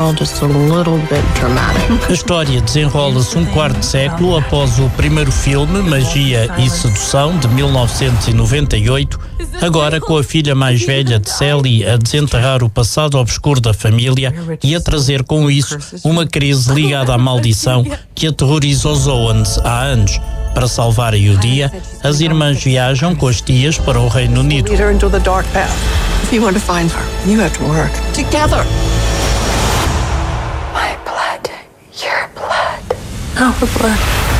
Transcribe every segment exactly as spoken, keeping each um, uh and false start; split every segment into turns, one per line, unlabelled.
Just a little bit dramatic.
A história desenrola-se um quarto século após o primeiro filme, Magia e Sedução, de mil novecentos e noventa e oito, agora com a filha mais velha de Sally a desenterrar o passado obscuro da família e a trazer com isso uma crise ligada à maldição que aterroriza os Owens há anos. Para salvarem o dia, as irmãs viajam com as tias para o Reino Unido.
Our blood.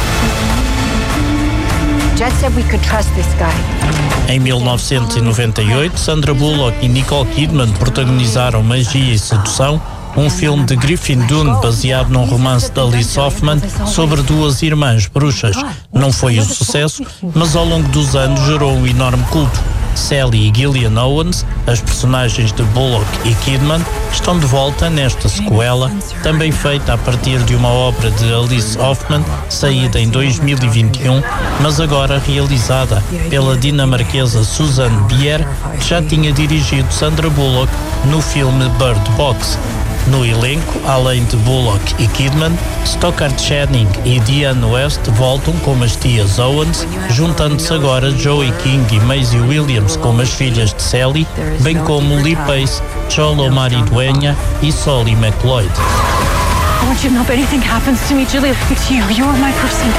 Jed said we could trust this guy.
Em mil novecentos e noventa e oito, Sandra Bullock e Nicole Kidman protagonizaram Magia e Sedução, um filme de Griffin Dunne baseado num romance de Alice Hoffman sobre duas irmãs bruxas. Não foi um sucesso, mas ao longo dos anos gerou um enorme culto. Sally e Gillian Owens, as personagens de Bullock e Kidman, estão de volta nesta sequela, também feita a partir de uma obra de Alice Hoffman, saída em dois mil e vinte e um, mas agora realizada pela dinamarquesa Susanne Bier, que já tinha dirigido Sandra Bullock no filme Bird Box. No elenco, além de Bullock e Kidman, Stockard Channing e Diane West voltam como as tias Owens, juntando-se agora Joey King e Maisie Williams como as filhas de Sally, bem como Lee Pace, Cholo Maridueña e Solly McLeod.
I want you to know if anything happens to me, Julia, it's you. You're my person.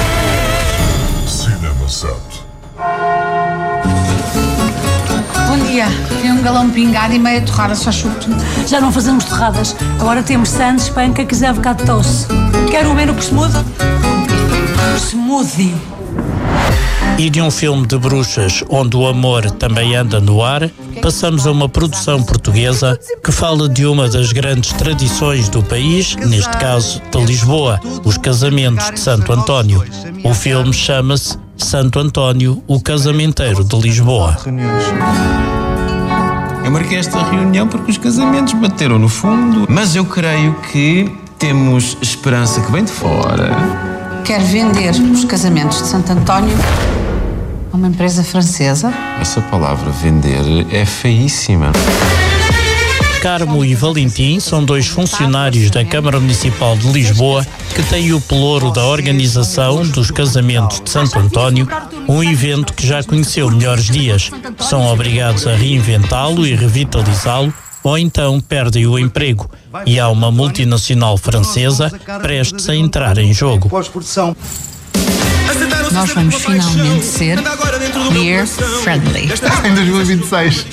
Cinema Set.
Bom dia. Tem um galão pingado e meia torrada, só chuto.
Já não fazemos torradas. Agora temos sandes, panca, quiser avocado doce. Quer um menu por smoothie?
Smoothie.
E de um filme de bruxas onde o amor também anda no ar, passamos a uma produção portuguesa que fala de uma das grandes tradições do país, neste caso de Lisboa, os casamentos de Santo António. O filme chama-se Santo António, o casamenteiro de Lisboa.
Eu marquei esta reunião porque os casamentos bateram no fundo, mas eu creio que temos esperança que vem de fora.
Quer vender os casamentos de Santo António a uma empresa francesa?
Essa palavra vender é feíssima.
Carmo e Valentim são dois funcionários da Câmara Municipal de Lisboa que têm o pelouro da organização dos casamentos de Santo António, um evento que já conheceu melhores dias. São obrigados a reinventá-lo e revitalizá-lo, ou então perdem o emprego. E há uma multinacional francesa prestes a entrar em jogo.
Nós vamos finalmente ser queer friendly.
Em dois mil e vinte e seis.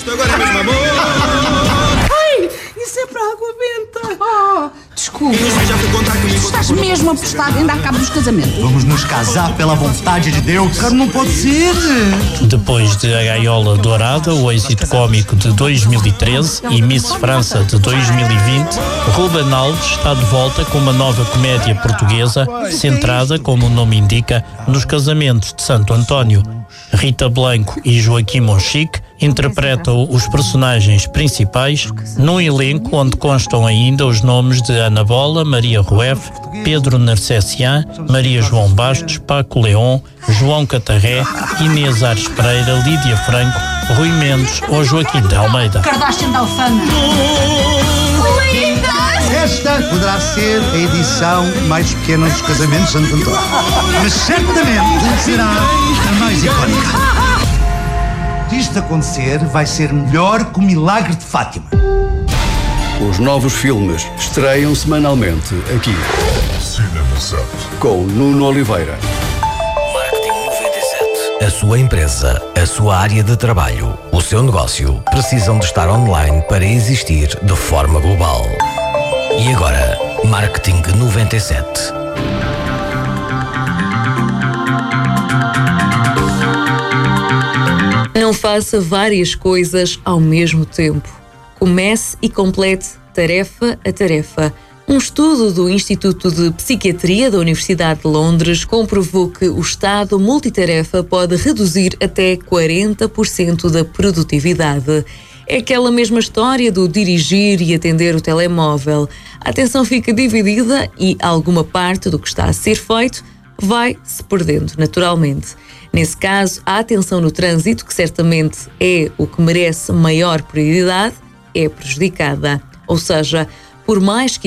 Isso é para água benta. Oh, desculpa. Estás mesmo apostado em dar cabo dos casamentos?
Vamos nos casar pela vontade de Deus.
Cara, não pode ser.
Depois de A Gaiola Dourada, o êxito cómico de dois mil e treze e Miss França de dois mil e vinte, Ruben Alves está de volta com uma nova comédia portuguesa centrada, como o nome indica, nos casamentos de Santo António. Rita Blanco e Joaquim Monchique interpretam os personagens principais num elenco onde constam ainda os nomes de Ana Bola, Maria Rueff, Pedro Narcessian, Maria João Bastos, Paco Leon, João Catarré, Inês Ares Pereira, Lídia Franco, Rui Mendes ou Joaquim de Almeida.
Kardashian da Alfama.
Esta poderá ser a edição mais pequena dos casamentos de Santo António, mas certamente será a mais icónica. Se isto acontecer, vai ser melhor que o Milagre de Fátima.
Os novos filmes estreiam semanalmente aqui.
Cinema Set.
Com Nuno Oliveira.
Marketing noventa e sete. A sua empresa, a sua área de trabalho, o seu negócio precisam de estar online para existir de forma global. E agora, Marketing noventa e sete.
Não faça várias coisas ao mesmo tempo. Comece e complete tarefa a tarefa. Um estudo do Instituto de Psiquiatria da Universidade de Londres comprovou que o estado multitarefa pode reduzir até quarenta por cento da produtividade. É aquela mesma história do dirigir e atender o telemóvel. A atenção fica dividida e alguma parte do que está a ser feito vai se perdendo naturalmente. Nesse caso, a atenção no trânsito, que certamente é o que merece maior prioridade, é prejudicada. Ou seja, por mais que